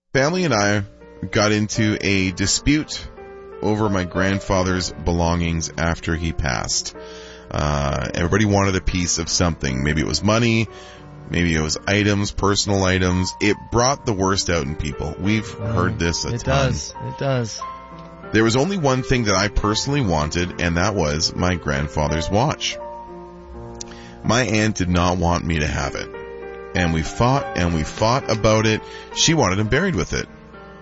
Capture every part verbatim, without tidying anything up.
family and I got into a dispute over my grandfather's belongings after he passed. Uh, everybody wanted a piece of something. Maybe it was money. Maybe it was items, personal items. It brought the worst out in people. We've mm, heard this a it ton. It does. It does. There was only one thing that I personally wanted, and that was my grandfather's watch. My aunt did not want me to have it. And we fought and we fought about it. She wanted him buried with it.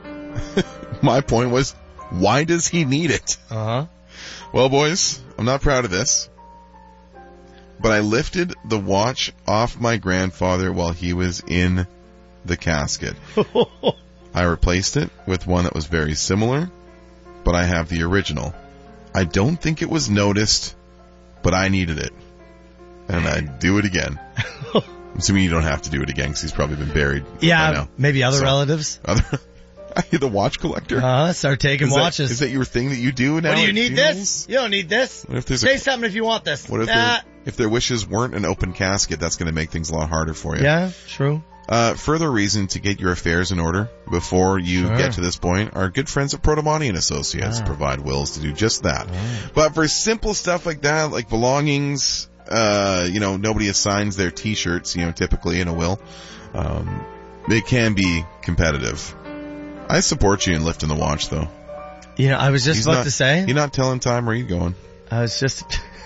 My point was, why does he need it? Uh-huh. Well, boys, I'm not proud of this, but I lifted the watch off my grandfather while he was in the casket. I replaced it with one that was very similar, but I have the original. I don't think it was noticed, but I needed it. And I'd do it again. I'm assuming you don't have to do it again because he's probably been buried. Yeah, by now. Maybe other so, other Other... the watch collector? Uh-huh, start taking is watches. That, is that your thing that you do now? What do you need funerals? This? You don't need this. What if there's Say a, something if you want this. What if, nah. if their wishes weren't an open casket? That's going to make things a lot harder for you. Yeah, true. Uh, further reason to get your affairs in order before you sure. get to this point, our good friends at Protomani and Associates ah. provide wills to do just that. Ah. But for simple stuff like that, like belongings, uh, you know, nobody assigns their t-shirts, you know, typically in a will. Um, it can be competitive. I support you in lifting the watch, though. You know, I was just He's about not, to say. You're not telling time where you're going. I was just,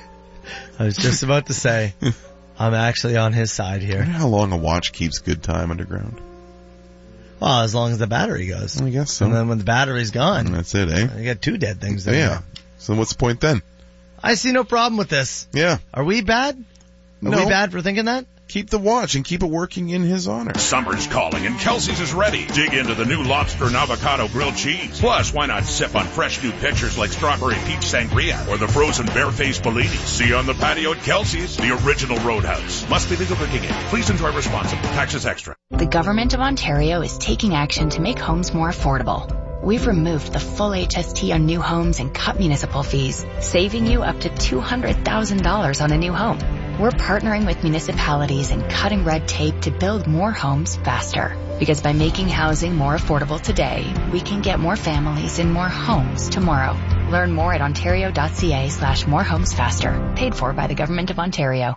I was just about to say, I'm actually on his side here. I wonder how long a watch keeps good time underground. Well, as long as the battery goes. I guess so. And then when the battery's gone. And that's it, eh? You got two dead things there. Yeah. So what's the point then? I see no problem with this. Yeah. Are we bad? Are no. we bad for thinking that? Keep the watch and keep it working in his honor. Summer's calling and Kelsey's is ready. Dig into the new lobster and avocado grilled cheese. Plus, why not sip on fresh new pitchers like strawberry peach sangria or the frozen barefaced Bellini? See you on the patio at Kelsey's, the original Roadhouse. Must be legal drinking age. Please enjoy responsibly. Taxes extra. The Government of Ontario is taking action to make homes more affordable. We've removed the full H S T on new homes and cut municipal fees, saving you up to two hundred thousand dollars on a new home. We're partnering with municipalities and cutting red tape to build more homes faster. Because by making housing more affordable today, we can get more families in more homes tomorrow. Learn more at ontario.ca slash more homes faster. Paid for by the Government of Ontario.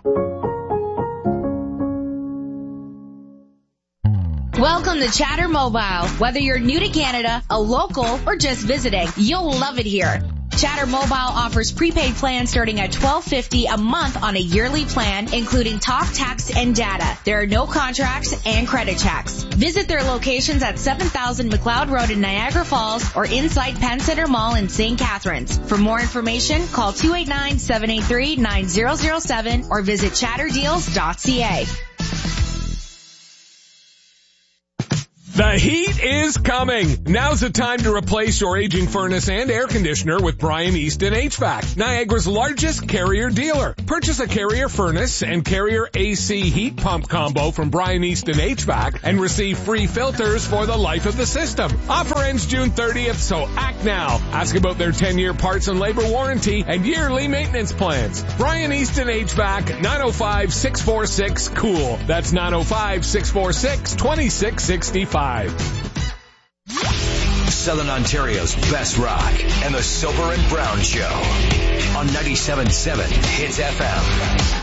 Welcome to Chatter Mobile. Whether you're new to Canada, a local, or just visiting, you'll love it here. Chatter Mobile offers prepaid plans starting at twelve fifty a month on a yearly plan, including talk, text, and data. There are no contracts and credit checks. Visit their locations at seven thousand McLeod Road in Niagara Falls or inside Penn Center Mall in Saint Catharines. For more information, call two eight nine, seven eight three, nine zero zero seven or visit chatter deals dot c a. The heat is coming. Now's the time to replace your aging furnace and air conditioner with Brian Easton H V A C, Niagara's largest Carrier dealer. Purchase a Carrier furnace and Carrier A C heat pump combo from Brian Easton H V A C and receive free filters for the life of the system. Offer ends June thirtieth, so act now. Ask about their ten-year parts and labor warranty and yearly maintenance plans. Brian Easton H V A C, nine oh five, six four six, COOL. That's nine oh five, six four six, two six six five. Southern Ontario's best rock and the Soper and Brown Show on ninety-seven point seven Hits F M.